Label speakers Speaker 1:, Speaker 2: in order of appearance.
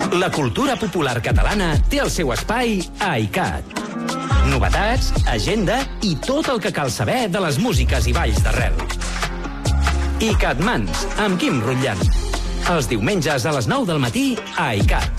Speaker 1: La cultura popular catalana té el seu espai a ICAT. Novetats, agenda i tot el que cal saber de les músiques i balls d'arrel. ICAT Mans, amb Quim Rutllant. Els diumenges a les 9 del matí a ICAT.